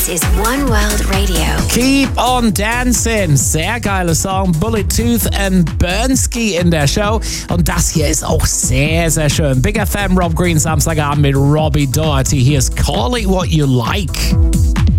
This is One World Radio. Keep on Dancing. Sehr geiler Song. Bullet Tooth und Bernski in der Show. Und das hier ist auch sehr, sehr schön. Big FM, Rob Green, Samstagabend mit Robbie Doherty. Hier ist Call It What You Like.